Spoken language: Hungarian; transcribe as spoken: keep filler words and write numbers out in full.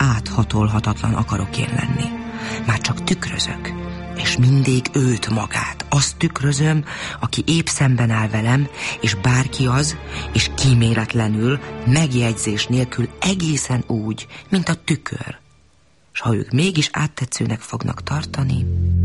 áthatolhatatlan akarok én lenni. Már csak tükrözök, és mindig őt magát. Azt tükrözöm, aki épp szemben áll velem, és bárki az, és kíméletlenül, megjegyzés nélkül egészen úgy, mint a tükör. S ha ők mégis áttetszőnek fognak tartani,